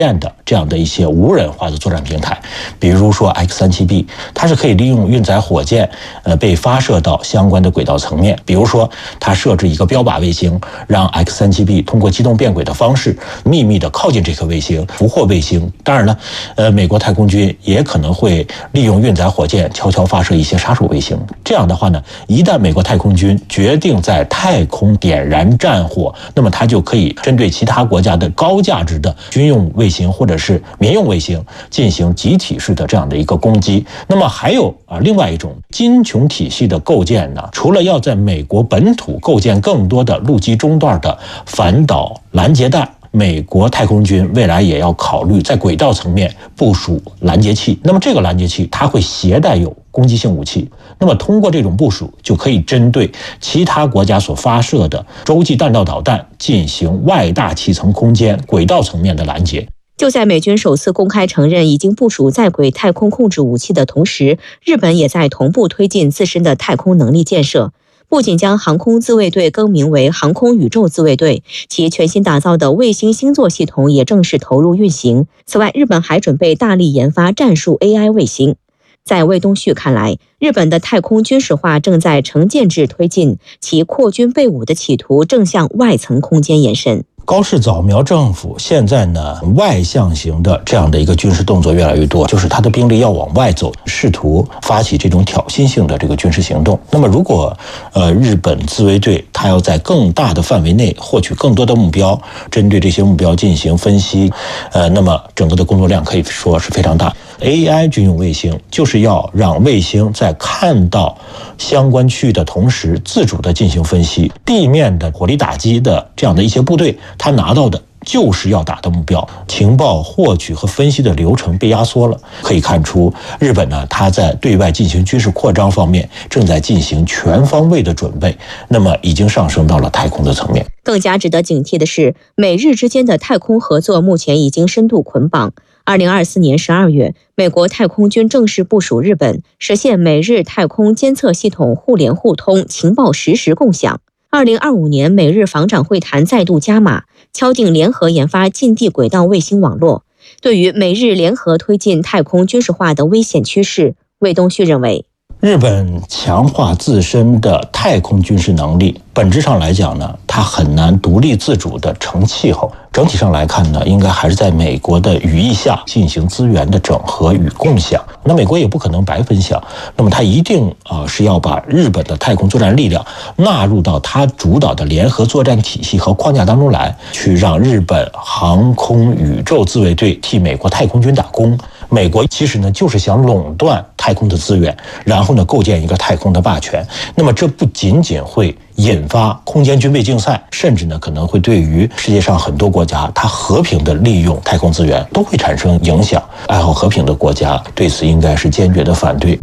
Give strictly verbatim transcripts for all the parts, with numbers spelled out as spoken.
的这样的一些无人化的作战平台，比如说 X 三十七 B， 它是可以利用运载火箭呃被发射到相关的轨道层面，比如说它设置一个标靶卫星，让 X 三十七 B 通过机动变轨的方式秘密的靠近这颗卫星，俘获卫星。当然呢，呃，美国太空军也可能会利用运载火箭悄悄发射一些杀手卫星。这样的话呢，一旦美国太空军决定在太空点燃战火，那么它就可以针对其他国家的高价值的军用卫星或者是民用卫星进行集体式的这样的一个攻击。那么还有啊，另外一种金琼体系的构建呢，除了要在美国本土构建更多的陆基中段的反导拦截弹，美国太空军未来也要考虑在轨道层面部署拦截器。那么这个拦截器它会携带有攻击性武器，那么通过这种部署就可以针对其他国家所发射的洲际弹道导弹进行外大气层空间轨道层面的拦截。 就在美军首次公开承认已经部署在轨太空控制武器的同时，日本也在同步推进自身的太空能力建设。不仅将航空自卫队更名为航空宇宙自卫队，其全新打造的卫星星座系统也正式投入运行。此外，日本还准备大力研发战术 A I 卫星。在魏东旭看来，日本的太空军事化正在成建制推进，其扩军备武的企图正向外层空间延伸。 高市早苗政府现在呢，外向型的这样的一个军事动作越来越多，就是他的兵力要往外走，试图发起这种挑衅性的这个军事行动。那么如果呃日本自卫队他要在更大的范围内获取更多的目标，针对这些目标进行分析，呃，那么整个的工作量可以说是非常大。A I 军用卫星就是要让卫星在看到相关区域的同时，自主的进行分析。地面的火力打击的这样的一些部队，他拿到的就是要打的目标，情报获取和分析的流程被压缩了。可以看出，日本呢，它在对外进行军事扩张方面正在进行全方位的准备，那么已经上升到了太空的层面。 更加值得警惕的是，美日之间的太空合作目前已经深度捆绑。二零二四年十二月，美国太空军正式部署日本，实现美日太空监测系统互联互通，情报实时共享。二零二五年，美日防长会谈再度加码，敲定联合研发近地轨道卫星网络。对于美日联合推进太空军事化的危险趋势，魏东旭认为， 日本强化自身的太空军事能力，本质上来讲呢，它很难独立自主的成气候。整体上来看呢，应该还是在美国的羽翼下进行资源的整合与共享。那美国也不可能白分享，那么它一定啊、呃、是要把日本的太空作战力量纳入到它主导的联合作战体系和框架当中来，去让日本航空宇宙自卫队替美国太空军打工。美国其实呢就是想垄断太空的资源，然后呢构建一个太空的霸权。那么这不仅仅会引发空间军备竞赛，甚至呢可能会对于世界上很多国家它和平的利用太空资源都会产生影响。爱好和平的国家对此应该是坚决的反对。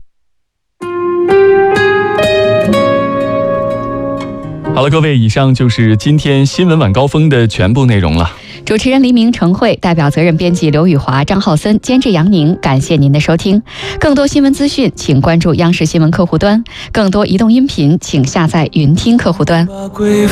好了，各位，以上就是今天新闻晚高峰的全部内容了。 主持人黎明、程慧，代表责任编辑刘宇华、张浩森，监制杨宁。感谢您的收听。更多新闻资讯，请关注央视新闻客户端；更多移动音频，请下载云听客户端。